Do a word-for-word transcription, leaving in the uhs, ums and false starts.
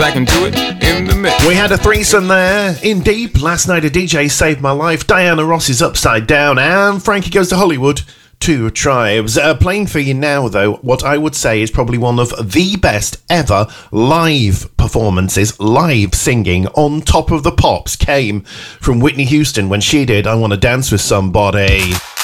Back into it in the mix. We had a threesome there in Deep. Last night a D J saved my life. Diana Ross is Upside Down, and Frankie Goes to Hollywood. Two Tribes. Uh, playing for you now, though, what I would say is probably one of the best ever live performances, live singing on Top of the Pops, came from Whitney Houston when she did I Want to Dance with Somebody.